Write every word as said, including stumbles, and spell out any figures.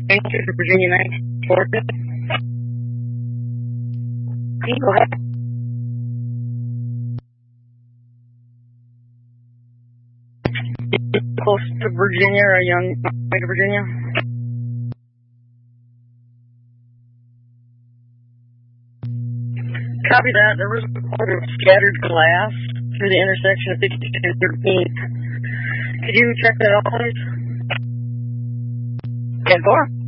to Virginia nineteen forty. Go ahead. Close to Virginia or young to Virginia? Copy that. There was a report of scattered glass through the intersection of fifty-two and thirteen. Could you check that out, please? ten four.